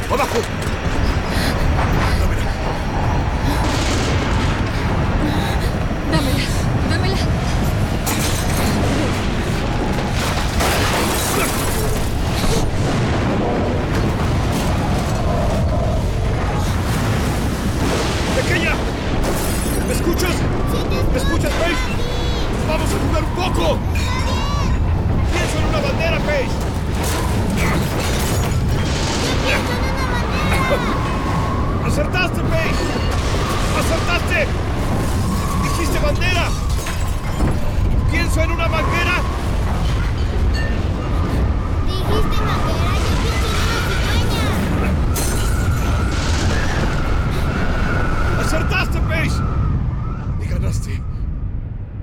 ¡Abajo! Dámela, dámela. ¡Pequeña! ¿Me escuchas? ¿Me escuchas, Paige? ¡Vamos a jugar un poco! ¡Pienso en una bandera, Paige! ¡Acertaste, Paige! ¡Acertaste! ¡Dijiste bandera! ¡Pienso en una bandera!